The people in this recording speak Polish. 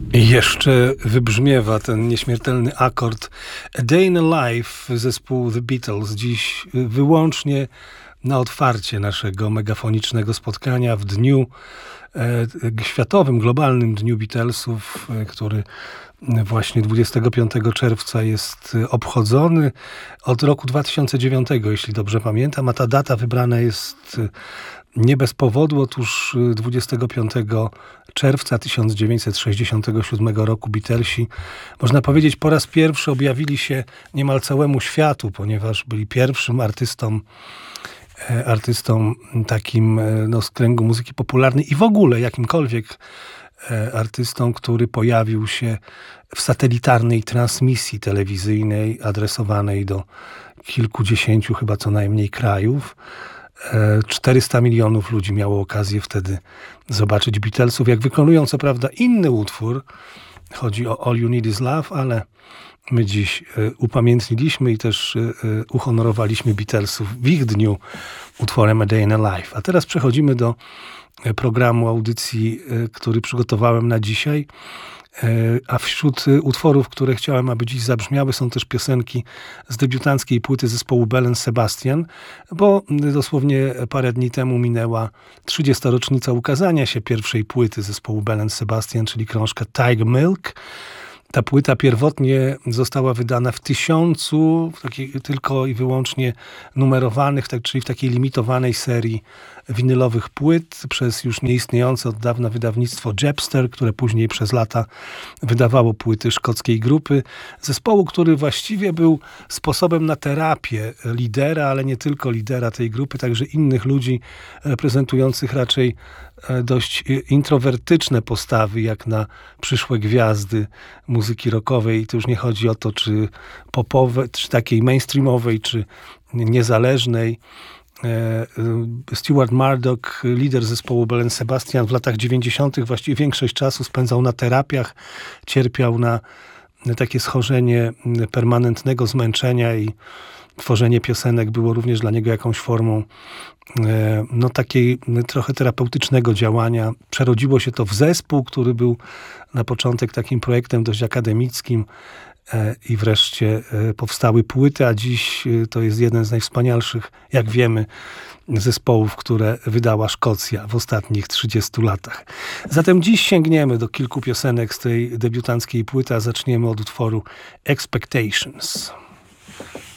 I jeszcze wybrzmiewa ten nieśmiertelny akord A Day in a Life zespołu The Beatles. Dziś wyłącznie na otwarcie naszego megafonicznego spotkania w dniu światowym, globalnym Dniu Beatlesów, który właśnie 25 czerwca jest obchodzony od roku 2009, jeśli dobrze pamiętam, a ta data wybrana jest nie bez powodu. Otóż 25 czerwca 1967 roku Beatlesi, można powiedzieć, po raz pierwszy objawili się niemal całemu światu, ponieważ byli pierwszym artystą takim z kręgu muzyki popularnej i w ogóle jakimkolwiek artystą, który pojawił się w satelitarnej transmisji telewizyjnej adresowanej do kilkudziesięciu chyba co najmniej krajów. 400 milionów ludzi miało okazję wtedy zobaczyć Beatlesów, jak wykonują co prawda inny utwór. Chodzi o All You Need Is Love, ale my dziś upamiętniliśmy i też uhonorowaliśmy Beatlesów w ich dniu utworem A Day in a Life. A teraz przechodzimy do programu audycji, który przygotowałem na dzisiaj. A wśród utworów, które chciałem, aby dziś zabrzmiały, są też piosenki z debiutanckiej płyty zespołu Belle and Sebastian, bo dosłownie parę dni temu minęła 30. rocznica ukazania się pierwszej płyty zespołu Belle and Sebastian, czyli krążka Tiger Milk. Ta płyta pierwotnie została wydana w 1000 tylko i wyłącznie numerowanych, czyli w takiej limitowanej serii winylowych płyt przez już nieistniejące od dawna wydawnictwo Jepster, które później przez lata wydawało płyty szkockiej grupy. Zespołu, który właściwie był sposobem na terapię lidera, ale nie tylko lidera tej grupy, także innych ludzi reprezentujących raczej dość introwertyczne postawy, jak na przyszłe gwiazdy muzyki rockowej. I to już nie chodzi o to, czy popowej, czy takiej mainstreamowej, czy niezależnej. Stuart Murdoch, lider zespołu Belle and Sebastian, w latach 90. właściwie większość czasu spędzał na terapiach, cierpiał na takie schorzenie permanentnego zmęczenia i tworzenie piosenek było również dla niego jakąś formą takiej trochę terapeutycznego działania. Przerodziło się to w zespół, który był na początek takim projektem dość akademickim i wreszcie powstały płyty, a dziś to jest jeden z najwspanialszych, jak wiemy, zespołów, które wydała Szkocja w ostatnich 30 latach. Zatem dziś sięgniemy do kilku piosenek z tej debiutanckiej płyty, a zaczniemy od utworu Expectations.